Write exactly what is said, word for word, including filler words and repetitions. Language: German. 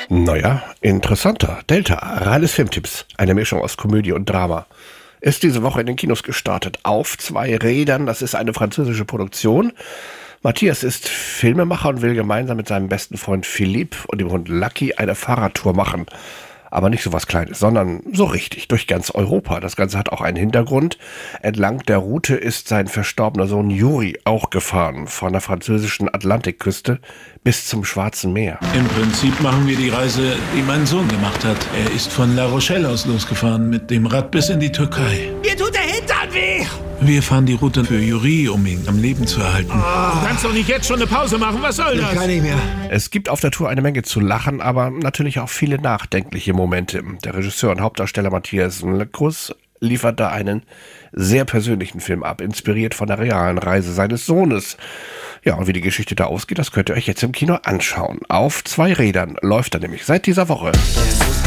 Naja, interessanter. Delta, reines Filmtipps. Eine Mischung aus Komödie und Drama. Ist diese Woche in den Kinos gestartet. Auf zwei Rädern, das ist eine französische Produktion. Matthias ist Filmemacher und will gemeinsam mit seinem besten Freund Philippe und dem Hund Lucky eine Fahrradtour machen. Aber nicht so was Kleines, sondern so richtig, durch ganz Europa. Das Ganze hat auch einen Hintergrund. Entlang der Route ist sein verstorbener Sohn Juri auch gefahren, von der französischen Atlantikküste bis zum Schwarzen Meer. Im Prinzip machen wir die Reise, die mein Sohn gemacht hat. Er ist von La Rochelle aus losgefahren, mit dem Rad bis in die Türkei. Mir tut der Hintern weh! Wir fahren die Route für Juri, um ihn am Leben zu erhalten. Oh. Du kannst doch nicht jetzt schon eine Pause machen, was soll das? Ich kann nicht mehr. Es gibt auf der Tour eine Menge zu lachen, aber natürlich auch viele nachdenkliche Momente. Der Regisseur und Hauptdarsteller Matthias Lecruz liefert da einen sehr persönlichen Film ab, inspiriert von der realen Reise seines Sohnes. Ja, und wie die Geschichte da ausgeht, das könnt ihr euch jetzt im Kino anschauen. Auf zwei Rädern läuft er nämlich seit dieser Woche.